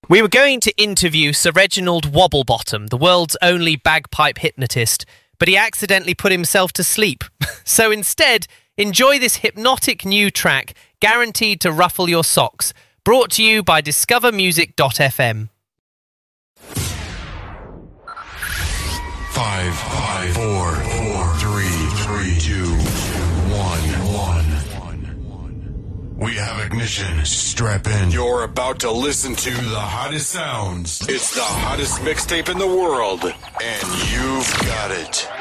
We were going to interview Sir Reginald Wobblebottom, the world's only bagpipe hypnotist, but he accidentally put himself to sleep. So instead, enjoy this hypnotic new track, guaranteed to ruffle your socks, brought to you by discovermusic.fm. 5, 4, 3, 2, 1. We have ignition. Strap in. You're about to listen to the hottest sounds. It's the hottest mixtape in the world, and you've got it.